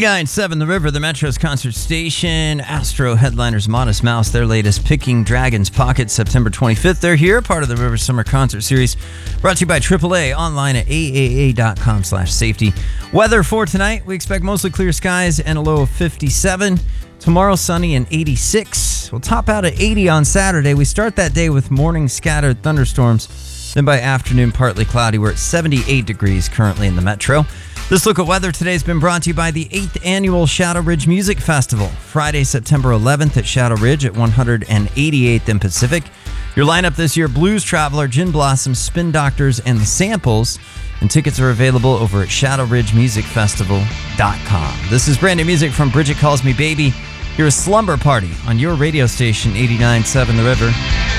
89.7 The River, the Metro's concert station. Astro headliners Modest Mouse, their latest Picking Dragon's Pocket, September 25th. They're here, part of the River Summer Concert Series, brought to you by AAA, online at aaa.com/safety. Weather for tonight, we expect mostly clear skies and a low of 57. Tomorrow, sunny and 86. We'll top out at 80 on Saturday. We start that day with morning scattered thunderstorms. Then by afternoon, partly cloudy. We're at 78 degrees currently in the Metro. This look at weather today has been brought to you by the 8th Annual Shadow Ridge Music Festival. Friday, September 11th at Shadow Ridge at 188th and Pacific. Your lineup this year, Blues Traveler, Gin Blossom, Spin Doctors, and The Samples. And tickets are available over at shadowridgemusicfestival.com. This is brand new music from Bridget Calls Me Baby. You're a Slumber Party on your radio station, 89.7 The River.